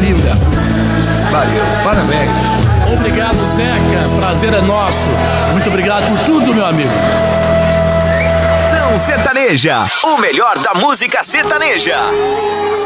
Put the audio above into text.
linda. Valeu, parabéns. Obrigado, Zeca. Prazer é nosso. Muito obrigado por tudo, meu amigo. Sertaneja, o melhor da música sertaneja.